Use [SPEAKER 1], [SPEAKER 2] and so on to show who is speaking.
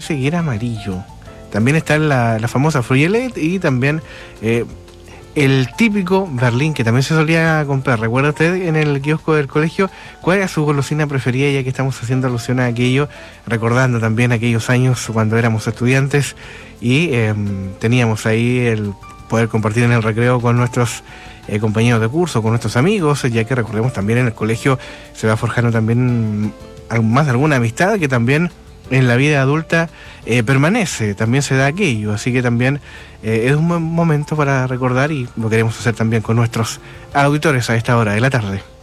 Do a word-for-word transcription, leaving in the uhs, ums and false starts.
[SPEAKER 1] parece que era amarillo. También está la, la famosa Fruyelet y también eh, el típico Berlín, que también se solía comprar. ¿Recuerda usted en el kiosco del colegio cuál era su golosina preferida, ya que estamos haciendo alusión a aquello, recordando también aquellos años cuando éramos estudiantes y eh, teníamos ahí el poder compartir en el recreo con nuestros eh, compañeros de curso, con nuestros amigos, ya que recordemos también en el colegio se va forjando también más de alguna amistad que también en la vida adulta eh, permanece, también se da aquello, así que también eh, es un buen momento para recordar y lo queremos hacer también con nuestros auditores a esta hora de la tarde.